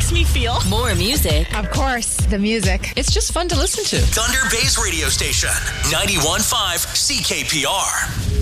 makes me feel. More music. Of course, the music. It's just fun to listen to. Thunder Bay's radio station, 91.5 CKPR.